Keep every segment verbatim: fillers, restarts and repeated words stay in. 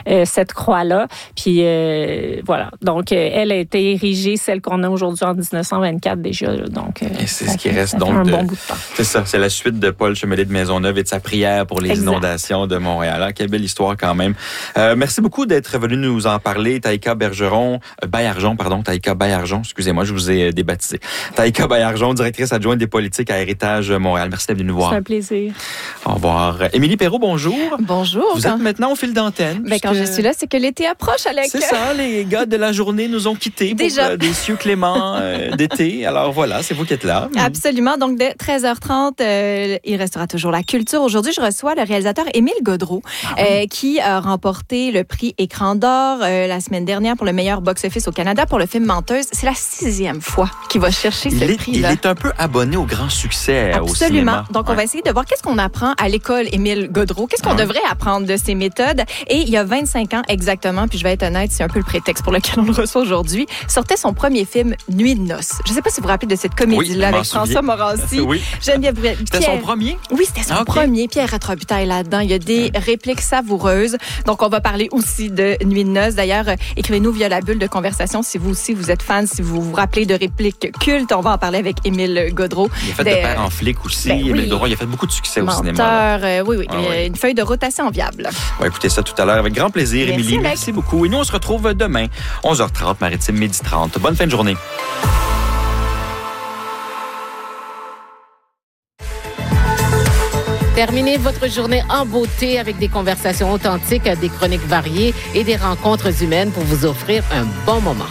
euh, cette croix-là. Puis euh, voilà. Donc, euh, elle a été érigée, celle qu'on a aujourd'hui en dix-neuf cent vingt-quatre déjà. Là. Donc, euh, et c'est ça ce qui fait, reste ça donc fait un de, bon bout de temps. C'est ça, c'est la suite de Paul Chemelet de Maisonneuve et de sa prière pour les exact. Inondations de Montréal. Ah, quelle belle histoire quand même. Euh, merci beaucoup d'être venu nous en parler, Taïka Bergeron, euh, Baillargeon, pardon, Taïka Baillargeon, excusez-moi, je vous ai débaptisé. Taïka Baillargeon, directrice adjointe des politiques à Héritage Montréal. Merci d'être venue nous voir. C'est un plaisir. Au revoir. Émilie Perrault, bonjour. Bonjour. Vous quand... êtes maintenant au fil d'antenne. Ben, puisque... Quand je suis là, c'est que l'été approche, Alec. C'est ça, les gars de la journée nous ont quittés pour euh, des cieux cléments euh, d'été. Alors voilà, c'est vous qui êtes là. Absolument. Donc, dès treize heures trente, euh, il restera toujours la culture. Aujourd'hui, je reçois le réalisateur Émile Gaudreault, ah oui. euh, qui a remporté le prix Écran d'or euh, la semaine dernière pour le meilleur box-office au Canada pour le film Menteuse. C'est la sixième fois qu'il va chercher il ce est, prix-là. Il est un peu abonné au grand succès Absolument. au cinéma. Donc, ouais. on va essayer de voir qu'est-ce qu'on apprend à l'école Émile Gaudreault. Qu'est-ce qu'on ouais. devrait apprendre de ses méthodes. Et il y a vingt-cinq ans exactement, puis je vais être honnête, c'est un peu le prétexte pour lequel on le reçoit aujourd'hui, sortait son premier film, Nuit de noces. Je ne sais pas si vous vous rappelez de cette comédie-là oui, avec François Morancy. oui. Geneviève Pierre... C'était son premier? Oui, c'était son ah, okay. premier. Pierre Robitaille là-dedans. Il y a des ouais. répliques savoureuses. Donc, on va parler aussi de Nuit de noces. D'ailleurs, euh, écrivez-nous via la bulle de conversation si vous aussi vous êtes fan, si vous vous rappelez de répliques cultes. On va en parler avec Émile Gaudreault. Il a fait de, de père en flic aussi. Ben, Émile oui. Gaudreault, il a fait beaucoup de succès Menteur, au cinéma. Euh, oui, oui. Ah, oui. Une feuille de route assez enviable. On va écouter ça tout à l'heure avec grand plaisir, Merci, Émilie. Alec. Merci beaucoup. Et nous, on se retrouve demain, onze heures trente, Maritime, midi trente. Bonne fin de journée. Terminez votre journée en beauté avec des conversations authentiques, des chroniques variées et des rencontres humaines pour vous offrir un bon moment.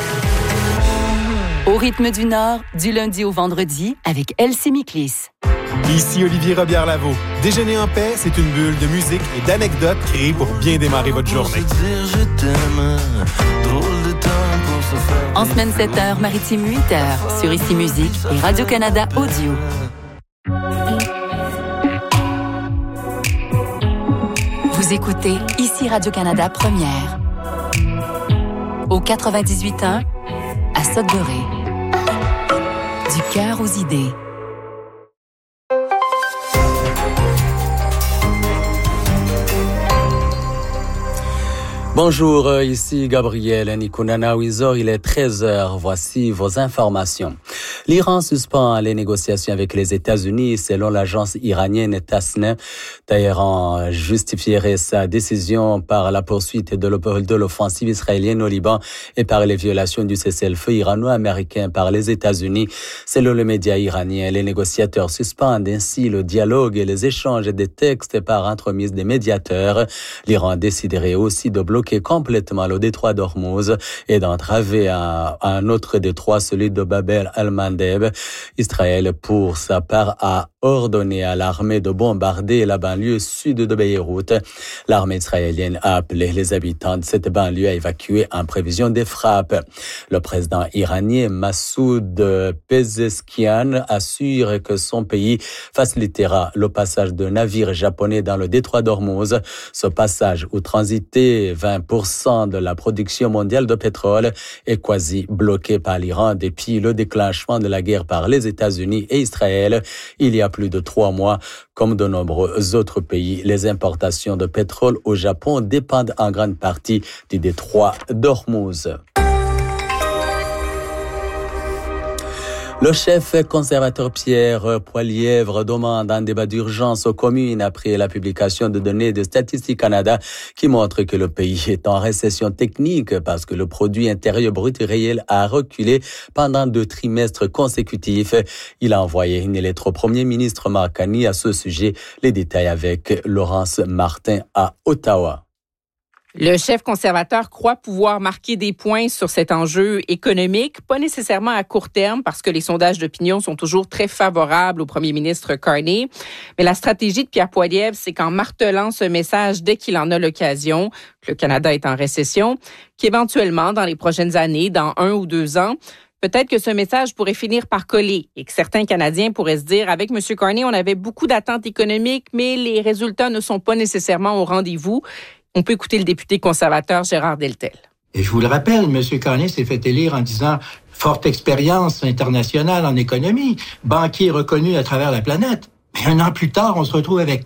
Au rythme du Nord, du lundi au vendredi, avec Elsie Miklis. Ici Olivier Robillard-Lavaux. Déjeuner en paix, c'est une bulle de musique et d'anecdotes créées pour bien démarrer votre journée. En semaine sept heures, maritime huit heures, sur Ici Musique et Radio-Canada Audio. Vous écoutez Ici Radio-Canada Première. Au quatre-vingt-dix-huit point un, à Sudbury. Du cœur aux idées. Bonjour, ici Gabriel Nikunana-Wizor, il est treize heures. Voici vos informations. L'Iran suspend les négociations avec les États-Unis selon l'agence iranienne Tasnim. Téhéran justifierait sa décision par la poursuite de l'offensive israélienne au Liban et par les violations du cessez-le-feu irano-américain par les États-Unis. Selon le média iranien, les négociateurs suspendent ainsi le dialogue et les échanges des textes par entremise des médiateurs. L'Iran déciderait aussi de bloquer complètement le détroit d'Ormuz et d'entraver un, un autre détroit, celui de Bab el-Mandeb. Israël, pour sa part, a ordonné à l'armée de bombarder la banlieue sud de Beyrouth. L'armée israélienne a appelé les habitants de cette banlieue à évacuer en prévision des frappes. Le président iranien Massoud Pezeshkian assure que son pays facilitera le passage de navires japonais dans le détroit d'Ormuz. Ce passage où transitait vingt pour cent de la production mondiale de pétrole est quasi bloqué par l'Iran depuis le déclenchement de la guerre par les États-Unis et Israël il y a plus de trois mois. Comme de nombreux autres pays, les importations de pétrole au Japon dépendent en grande partie du détroit d'Ormuz. Le chef conservateur Pierre Poilievre demande un débat d'urgence aux communes après la publication de données de Statistique Canada qui montrent que le pays est en récession technique parce que le produit intérieur brut réel a reculé pendant deux trimestres consécutifs. Il a envoyé une lettre au premier ministre Mark Carney à ce sujet. Les détails avec Laurence Martin à Ottawa. Le chef conservateur croit pouvoir marquer des points sur cet enjeu économique, pas nécessairement à court terme parce que les sondages d'opinion sont toujours très favorables au premier ministre Carney. Mais la stratégie de Pierre Poilievre, c'est qu'en martelant ce message dès qu'il en a l'occasion, que le Canada est en récession, qu'éventuellement, dans les prochaines années, dans un ou deux ans, peut-être que ce message pourrait finir par coller et que certains Canadiens pourraient se dire, avec M. Carney, on avait beaucoup d'attentes économiques, mais les résultats ne sont pas nécessairement au rendez-vous. On peut écouter le député conservateur Gérard Deltel. Et je vous le rappelle, M. Carney s'est fait élire en disant « forte expérience internationale en économie, banquier reconnu à travers la planète ». Mais un an plus tard, on se retrouve avec quoi?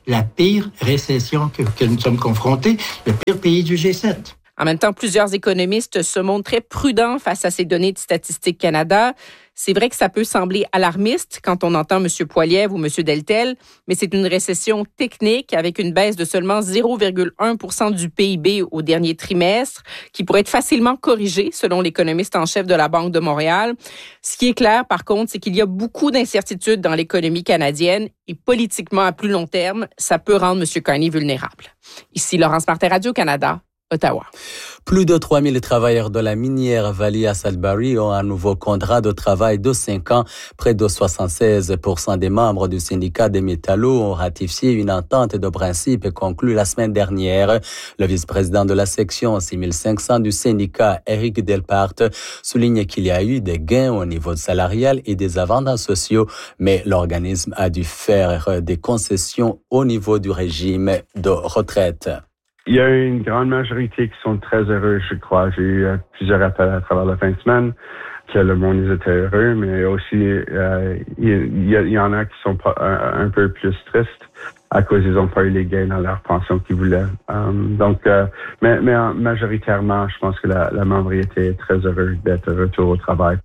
la pire récession que, que nous sommes confrontés, le pire pays du G sept. En même temps, plusieurs économistes se montrent très prudents face à ces données de Statistique Canada. C'est vrai que ça peut sembler alarmiste quand on entend M. Poilievre ou M. Deltel, mais c'est une récession technique avec une baisse de seulement zéro virgule un pour cent du P I B au dernier trimestre, qui pourrait être facilement corrigée selon l'économiste en chef de la Banque de Montréal. Ce qui est clair, par contre, c'est qu'il y a beaucoup d'incertitudes dans l'économie canadienne et politiquement, à plus long terme, ça peut rendre M. Carney vulnérable. Ici Laurence Martin, Radio-Canada. Ottawa. Plus de trois mille travailleurs de la minière Valley à Sudbury ont un nouveau contrat de travail de cinq ans. Près de soixante-seize pour cent des membres du syndicat des métallos ont ratifié une entente de principe conclue la semaine dernière. Le vice-président de la section six mille cinq cents du syndicat, Eric Delpart, souligne qu'il y a eu des gains au niveau salarial et des avantages sociaux, mais l'organisme a dû faire des concessions au niveau du régime de retraite. Il y a une grande majorité qui sont très heureux, je crois. J'ai eu euh, plusieurs appels à travers la fin de semaine que le monde ils étaient heureux, mais aussi euh, il, y a, il y en a qui sont pas, un, un peu plus tristes à cause qu'ils n'ont pas eu les gains dans leur pension qu'ils voulaient. Um, donc, euh, mais, mais majoritairement, je pense que la, la membrité est très heureuse d'être de retour au travail.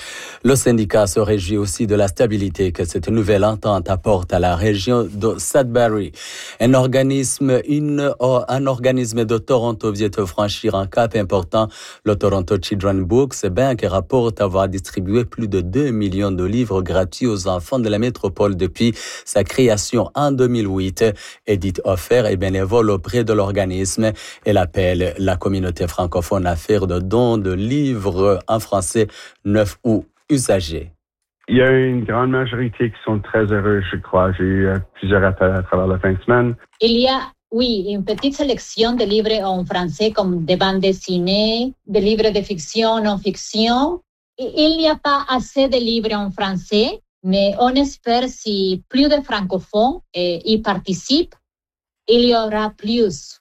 Le syndicat se réjouit aussi de la stabilité que cette nouvelle entente apporte à la région de Sudbury. Un organisme, une, un organisme de Toronto vient de franchir un cap important. Le Toronto Children's Books Bank rapporte avoir distribué plus de deux millions de livres gratuits aux enfants de la métropole depuis sa création en deux mille huit. Edith Offer est bénévole auprès de l'organisme. Elle appelle la communauté francophone à faire de dons de livres en français neufs ou usagers. Il y a une grande majorité qui sont très heureux, je crois. J'ai eu euh, plusieurs appels à travers la fin de semaine. Il y a, oui, une petite sélection de livres en français comme des bandes dessinées, des livres de fiction, non-fiction. Il n'y a pas assez de livres en français, mais on espère si plus de francophones y participent, il y aura plus.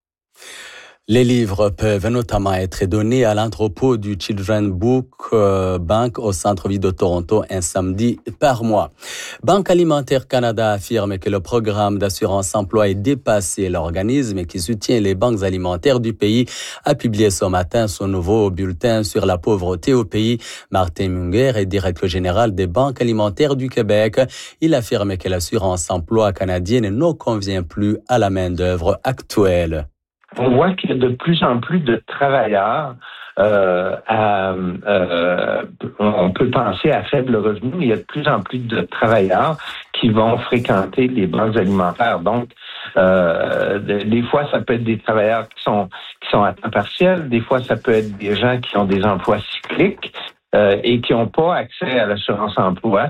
Les livres peuvent notamment être donnés à l'entrepôt du Children's Book Bank au centre-ville de Toronto un samedi par mois. Banque Alimentaire Canada affirme que le programme d'assurance emploi est dépassé. L'organisme qui soutient les banques alimentaires du pays a publié ce matin son nouveau bulletin sur la pauvreté au pays. Martin Munger est directeur général des banques alimentaires du Québec. Il affirme que l'assurance emploi canadienne ne convient plus à la main-d'œuvre actuelle. On voit qu'il y a de plus en plus de travailleurs. Euh, à, euh, on peut penser à faible revenu, mais il y a de plus en plus de travailleurs qui vont fréquenter les banques alimentaires. Donc, euh, des fois, ça peut être des travailleurs qui sont qui sont à temps partiel. Des fois, ça peut être des gens qui ont des emplois cycliques euh, et qui n'ont pas accès à l'assurance emploi.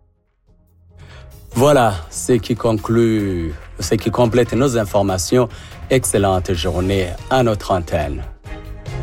Voilà ce qui conclut, ce qui complète nos informations. Excellente journée à notre antenne.